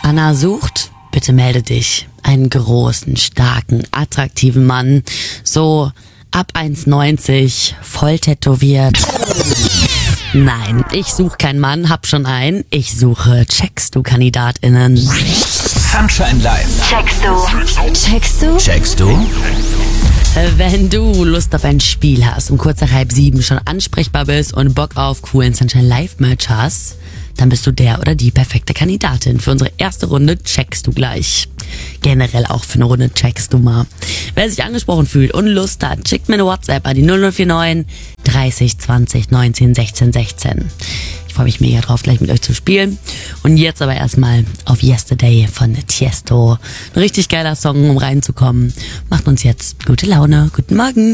Anna sucht, bitte melde dich. Einen großen, starken, attraktiven Mann. So ab 1,90, voll tätowiert. Nein, ich suche keinen Mann, hab schon einen. Ich suche Checkst-du-KandidatInnen. Sunshine Live. Checkst du? Checkst du? Checkst du? Wenn du Lust auf ein Spiel hast und kurz nach 6:30 schon ansprechbar bist und Bock auf coolen Sunshine Live Merch hast, dann bist du der oder die perfekte Kandidatin für unsere erste Runde Checkst du gleich. Generell auch für eine Runde Checkst du mal. Wer sich angesprochen fühlt und Lust hat, schickt mir eine WhatsApp an die 0049 30 20 19 16 16. Ich freue mich mega drauf, gleich mit euch zu spielen. Und jetzt aber erstmal auf Yesterday von Tiesto. Ein richtig geiler Song, um reinzukommen. Macht uns jetzt gute Laune. Guten Morgen.